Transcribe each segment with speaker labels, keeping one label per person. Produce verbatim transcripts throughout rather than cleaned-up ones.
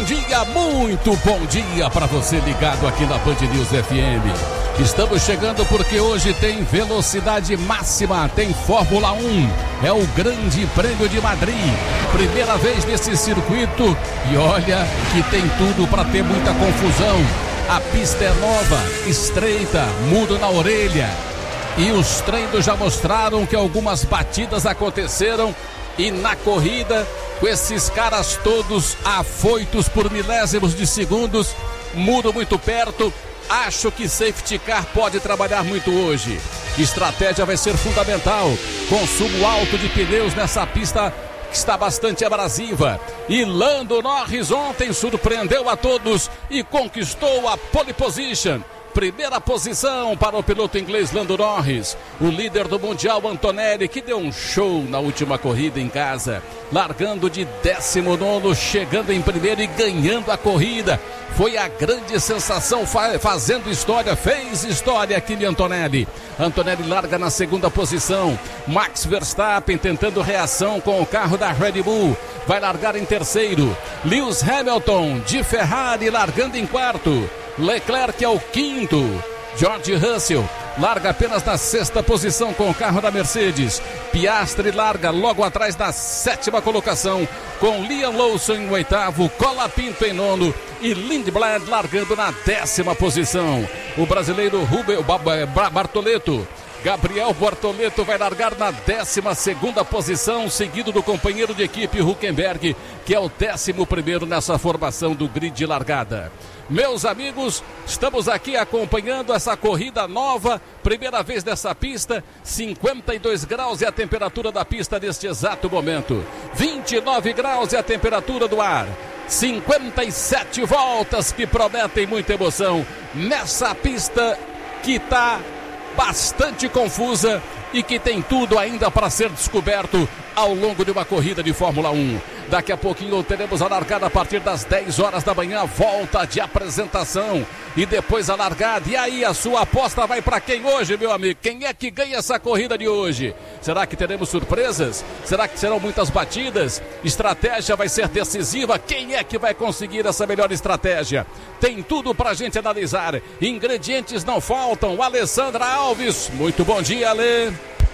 Speaker 1: dia, muito bom dia para você ligado aqui na Band News F M. Estamos chegando porque hoje tem velocidade máxima, tem Fórmula um, é o Grande Prêmio de Madrid, primeira vez nesse circuito e olha que tem tudo para ter muita confusão. A pista é nova, estreita, mudo na orelha e os treinos já mostraram que algumas batidas aconteceram e na corrida, com esses caras todos afoitos por milésimos de segundos, muro muito perto, acho que safety car pode trabalhar muito hoje. Estratégia vai ser fundamental, consumo alto de pneus nessa pista que está bastante abrasiva. E Lando Norris ontem surpreendeu a todos e conquistou a pole position. Primeira posição para o piloto inglês Lando Norris. O líder do Mundial, Antonelli, que deu um show na última corrida em casa. Largando de décimo nono, chegando em primeiro e ganhando a corrida. Foi a grande sensação, fazendo história, fez história aqui de Antonelli. Antonelli larga na segunda posição. Max Verstappen tentando reação com o carro da Red Bull. Vai largar em terceiro. Lewis Hamilton de Ferrari largando em quarto. Leclerc é o quinto. George Russell larga apenas na sexta posição com o carro da Mercedes. Piastri larga logo atrás na sétima colocação com Liam Lawson em oitavo, Colapinto em nono e Lindblad largando na décima posição. O brasileiro Rubem Bartoleto, Gabriel Bortoleto vai largar na décima segunda posição, seguido do companheiro de equipe Hülkenberg, que é o décimo primeiro nessa formação do grid de largada. Meus amigos, estamos aqui acompanhando essa corrida nova, primeira vez nessa pista, cinquenta e dois graus é a temperatura da pista neste exato momento, vinte e nove graus é a temperatura do ar, cinquenta e sete voltas que prometem muita emoção nessa pista que está bastante confusa e que tem tudo ainda para ser descoberto ao longo de uma corrida de Fórmula um. Daqui a pouquinho teremos a largada a partir das dez horas da manhã, volta de apresentação e depois a largada. E aí, a sua aposta vai para quem hoje, meu amigo? Quem é que ganha essa corrida de hoje? Será que teremos surpresas? Será que serão muitas batidas? Estratégia vai ser decisiva? Quem é que vai conseguir essa melhor estratégia? Tem tudo para a gente analisar. Ingredientes não faltam. Alessandra Alves, muito bom dia, Ale.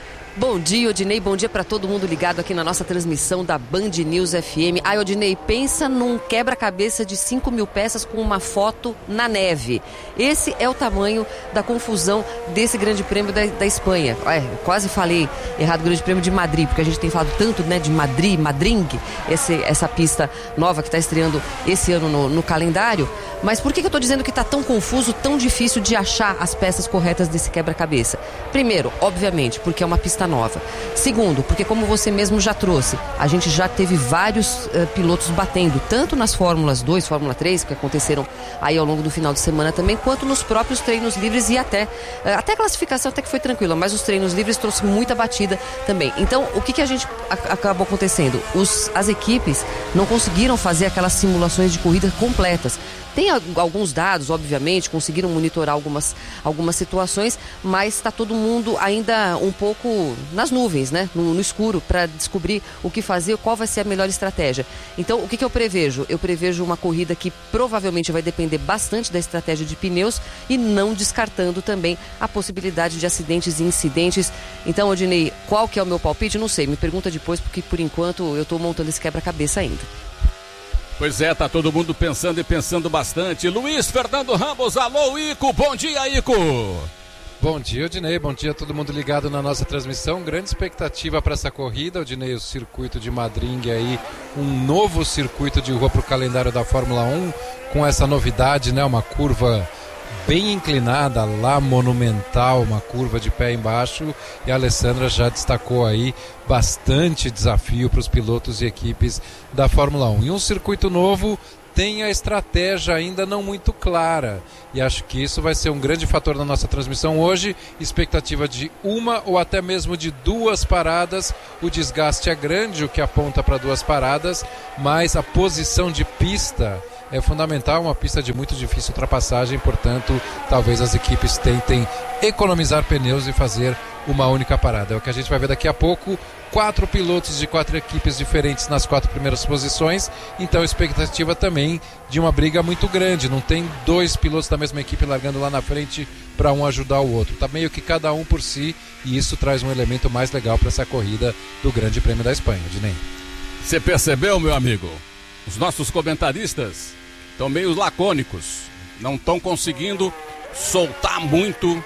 Speaker 2: Bom dia, Odinei, bom dia para todo mundo ligado aqui na nossa transmissão da Band News F M. Ai, Odinei, pensa num quebra-cabeça de cinco mil peças com uma foto na neve. Esse é o tamanho da confusão desse grande prêmio da, da Espanha. É, quase falei errado, grande prêmio de Madrid, porque a gente tem falado tanto, né, de Madrid, Madring, esse, essa pista nova que está estreando esse ano no, no calendário. Mas por que, que eu estou dizendo que está tão confuso, tão difícil de achar as peças corretas desse quebra-cabeça? Primeiro, obviamente, porque é uma pista nova. Segundo, porque como você mesmo já trouxe, a gente já teve vários uh, pilotos batendo, tanto nas Fórmulas dois, Fórmula três, que aconteceram aí ao longo do final de semana também, quanto nos próprios treinos livres e até, uh, até a classificação até que foi tranquila, mas os treinos livres trouxe muita batida também. Então, o que, que a gente a, acabou acontecendo? Os, as equipes não conseguiram fazer aquelas simulações de corrida completas. Tem alguns dados, obviamente, conseguiram monitorar algumas, algumas situações, mas está todo mundo ainda um pouco nas nuvens, né? No, no escuro, para descobrir o que fazer, qual vai ser a melhor estratégia. Então, o que, que eu prevejo? Eu prevejo uma corrida que provavelmente vai depender bastante da estratégia de pneus e não descartando também a possibilidade de acidentes e incidentes. Então, Odinei, qual que é o meu palpite? Não sei, me pergunta depois, porque por enquanto eu estou montando esse quebra-cabeça ainda.
Speaker 1: Pois é, tá todo mundo pensando e pensando bastante. Luiz Fernando Ramos, alô, Ico, bom dia, Ico.
Speaker 3: Bom dia, Odinei, bom dia a todo mundo ligado na nossa transmissão. Grande expectativa para essa corrida, Odinei, o circuito de Madrid aí, um novo circuito de rua para o calendário da Fórmula um, com essa novidade, né, uma curva bem inclinada, lá monumental, uma curva de pé embaixo, e a Alessandra já destacou aí bastante desafio para os pilotos e equipes da Fórmula um. E um circuito novo tem a estratégia ainda não muito clara, e acho que isso vai ser um grande fator na nossa transmissão hoje. Expectativa de uma ou até mesmo de duas paradas. O desgaste é grande, o que aponta para duas paradas, mas a posição de pista é fundamental, uma pista de muito difícil ultrapassagem, portanto, talvez as equipes tentem economizar pneus e fazer uma única parada. É o que a gente vai ver daqui a pouco. Quatro pilotos de quatro equipes diferentes nas quatro primeiras posições, então expectativa também de uma briga muito grande. Não tem dois pilotos da mesma equipe largando lá na frente para um ajudar o outro. Tá meio que cada um por si, e isso traz um elemento mais legal para essa corrida do Grande Prêmio da Espanha, Dinei.
Speaker 1: Você percebeu, meu amigo? Os nossos comentaristas estão meio lacônicos, não estão conseguindo soltar muito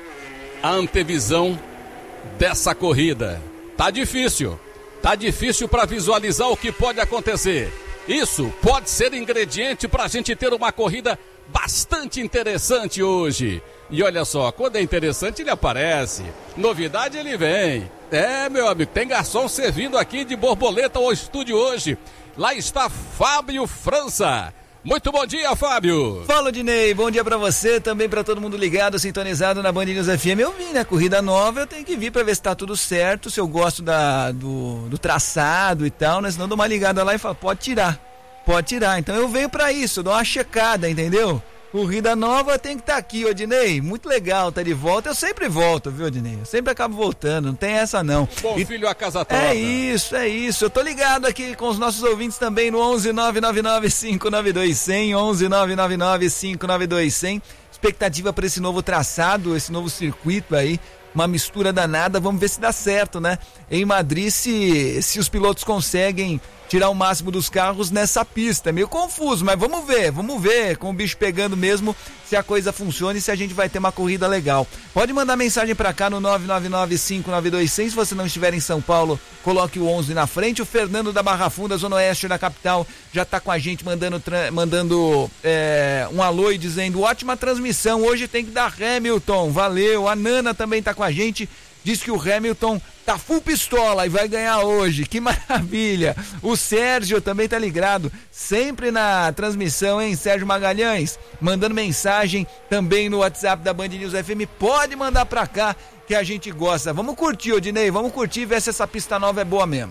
Speaker 1: a antevisão dessa corrida. Tá difícil, tá difícil para visualizar o que pode acontecer. Isso pode ser ingrediente para a gente ter uma corrida bastante interessante hoje. E olha só, quando é interessante ele aparece, novidade ele vem. É, meu amigo, tem garçom servindo aqui de borboleta ao estúdio hoje. Lá está Fábio França. Muito bom dia, Fábio.
Speaker 4: Fala, Dinei, bom dia pra você, também pra todo mundo ligado, sintonizado na Band News F M. Eu vim, né, corrida nova, eu tenho que vir pra ver se tá tudo certo, se eu gosto da, do, do traçado e tal, né, senão dou uma ligada lá e falo, pode tirar, pode tirar. Então eu venho pra isso, dou uma checada, entendeu? Corrida nova tem que estar tá aqui, Odinei. Muito legal, tá de volta. Eu sempre volto, viu, Odinei? Eu sempre acabo voltando, não tem essa não.
Speaker 1: Bom
Speaker 4: e...
Speaker 1: filho, a casa toda.
Speaker 4: É isso, é isso. Eu tô ligado aqui com os nossos ouvintes também no onze nove nove nove cinco nove dois zero zero, onze nove nove nove cinco nove dois zero zero. Expectativa para esse novo traçado, esse novo circuito aí. Uma mistura danada, vamos ver se dá certo, né? Em Madrid, se, se os pilotos conseguem tirar o máximo dos carros nessa pista. É meio confuso, mas vamos ver, vamos ver com o bicho pegando mesmo, se a coisa funciona e se a gente vai ter uma corrida legal. Pode mandar mensagem pra cá no nove nove nove cinco nove dois zero zero. Se você não estiver em São Paulo, coloque o onze na frente. O Fernando da Barra Funda, Zona Oeste da capital, já tá com a gente mandando, mandando é, um alô e dizendo ótima transmissão, hoje tem que dar Hamilton, valeu. A Nana também tá com a gente, diz que o Hamilton tá full pistola e vai ganhar hoje, que maravilha. O Sérgio também tá ligado, sempre na transmissão, hein, Sérgio Magalhães, mandando mensagem também no WhatsApp da Band News F M, pode mandar pra cá que a gente gosta. Vamos curtir, Odinei, vamos curtir e ver se essa pista nova é boa mesmo.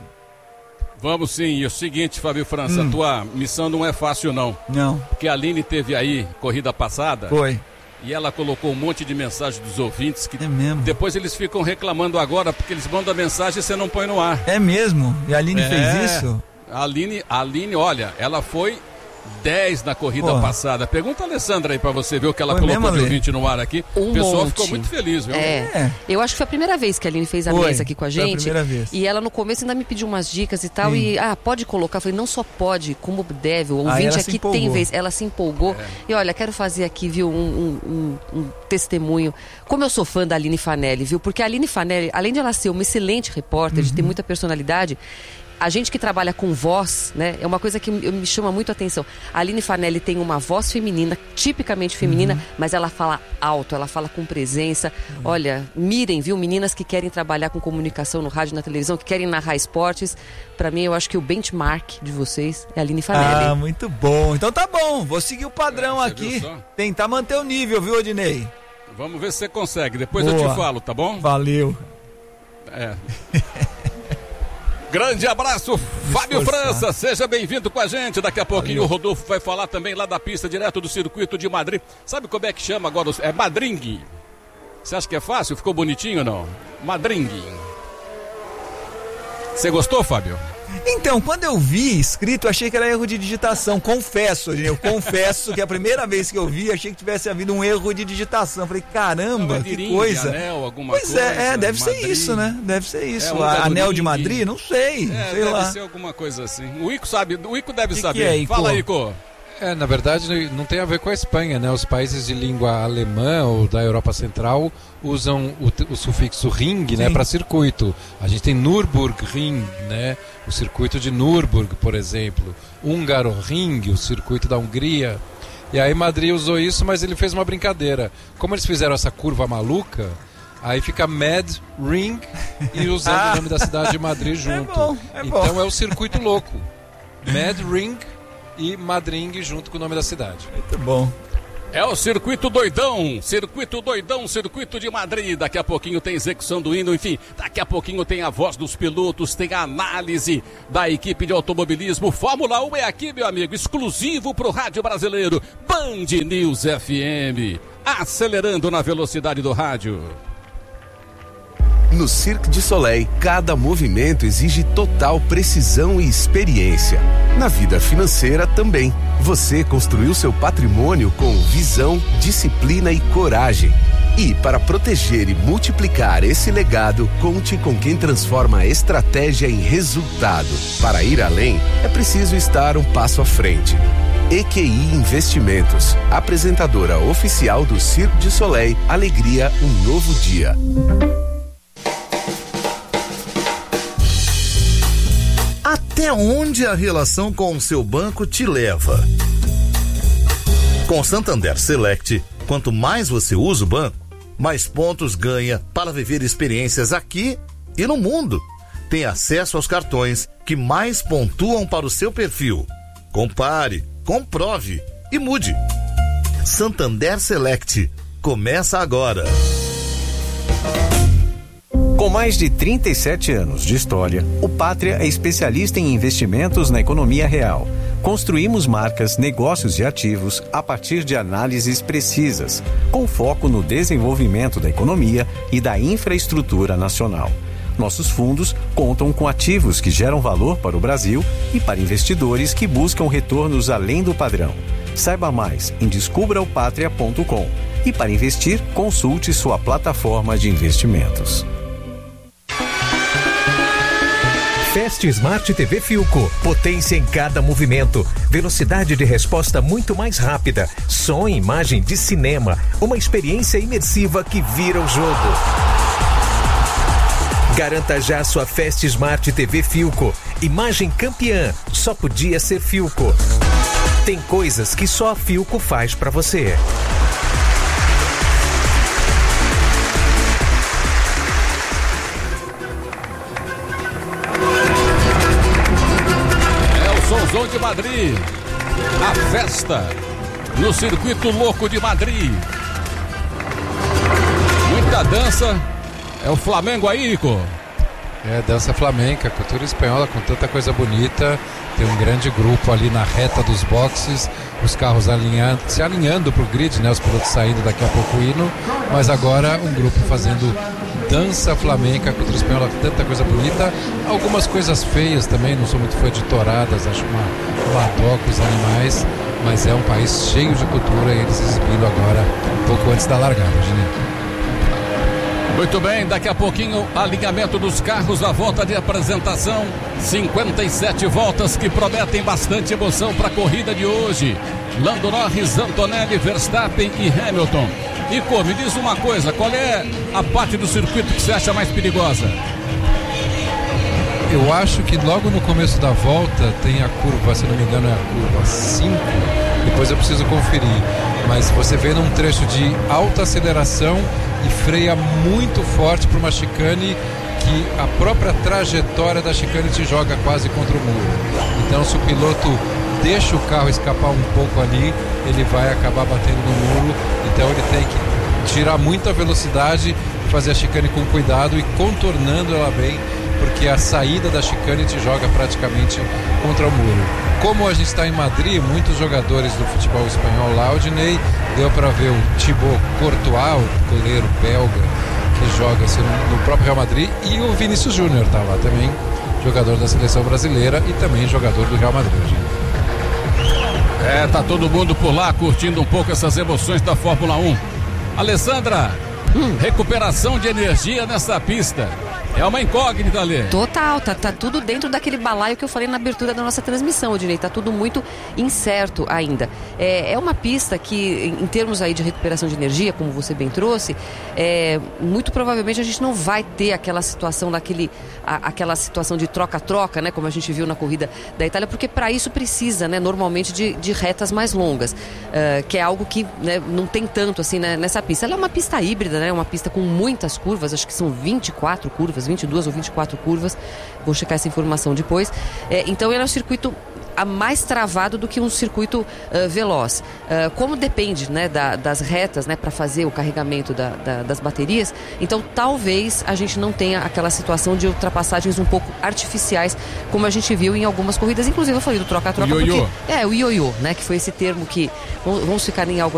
Speaker 1: Vamos sim, e o seguinte, Fábio França, hum. tua missão não é fácil não.
Speaker 4: Não.
Speaker 1: Porque a Aline teve aí, corrida passada.
Speaker 4: Foi.
Speaker 1: E ela colocou um monte de mensagem dos ouvintes que
Speaker 4: é mesmo?
Speaker 1: Depois eles ficam reclamando agora porque eles mandam a mensagem e você não põe no ar.
Speaker 4: É mesmo? E a Aline é. fez isso?
Speaker 1: A Aline, a Aline, olha, ela foi dez na corrida Porra. passada. Pergunta a Alessandra aí pra você ver o que ela foi colocou de ouvinte no ar aqui.
Speaker 2: Um
Speaker 1: o pessoal
Speaker 2: monte.
Speaker 1: ficou muito feliz, viu?
Speaker 2: É. é. Eu acho que foi a primeira vez que a Aline fez a
Speaker 4: foi.
Speaker 2: mesa aqui com a gente.
Speaker 4: Foi a primeira vez.
Speaker 2: E ela no começo ainda me pediu umas dicas e tal. Sim. E, ah, pode colocar. Eu falei, não só pode, como deve. O ouvinte aqui tem vez. Ela se empolgou. É. E olha, quero fazer aqui, viu, um, um, um, um testemunho. Como eu sou fã da Aline Fanelli, viu? Porque a Aline Fanelli, além de ela ser uma excelente repórter, uhum. de ter muita personalidade, a gente que trabalha com voz, né, é uma coisa que me chama muito a atenção. A Aline Fanelli tem uma voz feminina, tipicamente feminina, uhum. mas ela fala alto, ela fala com presença. Uhum. Olha, mirem, viu, meninas que querem trabalhar com comunicação no rádio e na televisão, que querem narrar esportes. Pra mim, eu acho que o benchmark de vocês é a Aline Fanelli.
Speaker 4: Ah, muito bom. Então tá bom, vou seguir o padrão é, aqui, tentar manter o nível, viu, Odinei?
Speaker 1: Vamos ver se você consegue, depois
Speaker 4: Boa.
Speaker 1: eu te falo, tá bom?
Speaker 4: Valeu.
Speaker 1: É... Grande abraço, Fábio França, seja bem-vindo com a gente. Daqui a pouquinho Valeu. O Rodolfo vai falar também lá da pista, direto do circuito de Madrid. Sabe como é que chama agora? É Madringue. Você acha que é fácil? Ficou bonitinho ou não? Madringue. Você gostou, Fábio?
Speaker 4: Então, quando eu vi escrito, achei que era erro de digitação, confesso, eu confesso que a primeira vez que eu vi, achei que tivesse havido um erro de digitação. Falei, caramba, que ringue, coisa.
Speaker 1: Anel, alguma
Speaker 4: pois
Speaker 1: coisa,
Speaker 4: é, é, deve
Speaker 1: Madrid.
Speaker 4: ser isso, né? Deve ser isso.
Speaker 1: É, um
Speaker 4: Anel de Madrid? Não sei,
Speaker 1: é,
Speaker 4: sei
Speaker 1: deve
Speaker 4: lá.
Speaker 1: Deve ser alguma coisa assim. O Ico sabe, o Ico deve
Speaker 4: que
Speaker 1: saber.
Speaker 4: Que é, Ico?
Speaker 1: Fala, Ico.
Speaker 3: É, na verdade não tem a ver com a Espanha, né? Os países de língua alemã ou da Europa Central usam o, o sufixo ring, né, para circuito. A gente tem Nürburgring, né? O circuito de Nürburg, por exemplo. Hungaroring, o circuito da Hungria. E aí Madrid usou isso, mas ele fez uma brincadeira. Como eles fizeram essa curva maluca, aí fica Mad Ring e usando ah. o nome da cidade de Madrid junto.
Speaker 4: É bom, é
Speaker 3: então
Speaker 4: bom.
Speaker 3: É o circuito louco. Mad Ring e Madring junto com o nome da cidade.
Speaker 4: Muito bom.
Speaker 1: É o Circuito Doidão, Circuito Doidão, Circuito de Madrid. Daqui a pouquinho tem execução do hino, enfim, daqui a pouquinho tem a voz dos pilotos, tem a análise da equipe de automobilismo. Fórmula um é aqui, meu amigo, exclusivo pro rádio brasileiro. Band News F M, acelerando na velocidade do rádio.
Speaker 5: No Cirque du Soleil, cada movimento exige total precisão e experiência. Na vida financeira também. Você construiu seu patrimônio com visão, disciplina e coragem. E para proteger e multiplicar esse legado, conte com quem transforma a estratégia em resultado. Para ir além, é preciso estar um passo à frente. E Q I Investimentos, apresentadora oficial do Cirque du Soleil, alegria, um novo dia.
Speaker 6: Até onde a relação com o seu banco te leva? Com Santander Select, quanto mais você usa o banco, mais pontos ganha para viver experiências aqui e no mundo. Tem acesso aos cartões que mais pontuam para o seu perfil. Compare, comprove e mude. Santander Select. Começa agora.
Speaker 7: Com mais de trinta e sete anos de história, o Pátria é especialista em investimentos na economia real. Construímos marcas, negócios e ativos a partir de análises precisas, com foco no desenvolvimento da economia e da infraestrutura nacional. Nossos fundos contam com ativos que geram valor para o Brasil e para investidores que buscam retornos além do padrão. Saiba mais em descubra o patria ponto com e para investir, consulte sua plataforma de investimentos.
Speaker 8: Fast Smart T V Philco. Potência em cada movimento. Velocidade de resposta muito mais rápida. Som e imagem de cinema. Uma experiência imersiva que vira o jogo. Garanta já sua Fast Smart T V Philco. Imagem campeã. Só podia ser Philco. Tem coisas que só a Philco faz pra você.
Speaker 1: Som de Madrid, a festa no Circuito Louco de Madrid. Muita dança. É o Flamengo aí, Nico?
Speaker 3: É, dança flamenca, cultura espanhola com tanta coisa bonita. Tem um grande grupo ali na reta dos boxes, os carros alinhando, se alinhando pro grid, né? Os pilotos saindo daqui a pouco o hino, mas agora um grupo fazendo dança flamenca, cultura espanhola, tanta coisa bonita. Algumas coisas feias também, não sou muito fã de touradas, acho uma, uma dó com os animais, mas é um país cheio de cultura e eles exibindo agora, um pouco antes da largada, Gini.
Speaker 1: Muito bem, daqui a pouquinho, alinhamento dos carros, a volta de apresentação, cinquenta e sete voltas que prometem bastante emoção para a corrida de hoje. Lando Norris, Antonelli, Verstappen e Hamilton. Nico, me diz uma coisa, qual é a parte do circuito que você acha mais perigosa?
Speaker 3: Eu acho que logo no começo da volta tem a curva, se não me engano é a curva cinco, depois eu preciso conferir, mas você vê num trecho de alta aceleração e freia muito forte para uma chicane que a própria trajetória da chicane te joga quase contra o muro. Então se o piloto deixa o carro escapar um pouco ali, ele vai acabar batendo no muro, então ele tem que tirar muita velocidade, fazer a chicane com cuidado e contornando ela bem, porque a saída da chicane te joga praticamente contra o muro. Como a gente está em Madrid, muitos jogadores do futebol espanhol lá, o Dinei, deu para ver o Thibaut Courtois, o goleiro belga, que joga assim, no próprio Real Madrid, e o Vinícius Júnior está lá também, jogador da seleção brasileira e também jogador do Real Madrid.
Speaker 1: É, tá todo mundo por lá curtindo um pouco essas emoções da Fórmula um. Alessandra, hum. recuperação de energia nessa pista. É uma incógnita ali.
Speaker 2: Total, tá, tá tudo dentro daquele balaio que eu falei na abertura da nossa transmissão, Odinei. Tá tudo muito incerto ainda. É, é uma pista que, em termos aí de recuperação de energia, como você bem trouxe, é, muito provavelmente a gente não vai ter aquela situação daquele, a, aquela situação de troca-troca, né? Como a gente viu na corrida da Itália, porque para isso precisa, né? Normalmente de, de retas mais longas, uh, que é algo que, né, não tem tanto assim, né, nessa pista. Ela é uma pista híbrida, né? Uma pista com muitas curvas, acho que são vinte e quatro curvas, vinte e duas ou vinte e quatro curvas, vou checar essa informação depois. É, então ele é um circuito a mais travado do que um circuito uh, veloz. Uh, como depende, né, da, das retas, né, para fazer o carregamento da, da, das baterias, então talvez a gente não tenha aquela situação de ultrapassagens um pouco artificiais, como a gente viu em algumas corridas. Inclusive eu falei do troca-troca porque... É, o ioiô, né, que foi esse termo que... Vamos ficar em algo